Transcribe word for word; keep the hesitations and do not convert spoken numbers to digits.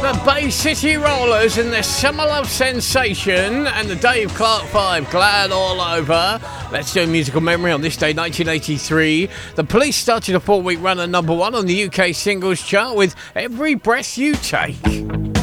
the Bay City Rollers and the Summer Love Sensation and the Dave Clark Five, Glad All Over. Let's do a musical memory on this day, nineteen eighty-three. The Police started a four-week run at number one on the U K singles chart with Every Breath You Take.